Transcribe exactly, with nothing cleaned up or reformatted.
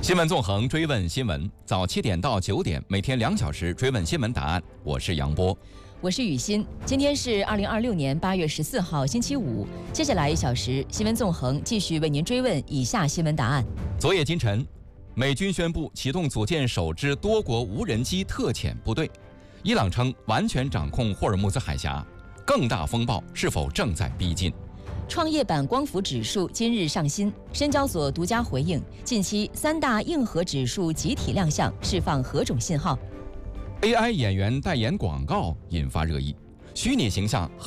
新闻纵横，追问新闻，早七点到九点，每天两小时追问新闻答案。我是杨波， 我是雨欣。今天是二零二六年八月十四号，星期五。接下来一小时，新闻纵横继续为您追问以下新闻答案。 昨夜今晨，美军宣布启动组建首支多国无人机特遣部队。伊朗称完全掌控霍尔木兹海峡，更大风暴是否正在逼近？ 创业板光伏指数今日上新，深交所独家回应，近期三大硬核指数集体亮相，释放何种信号？ A I 演员代言广告引发热议，虚拟形象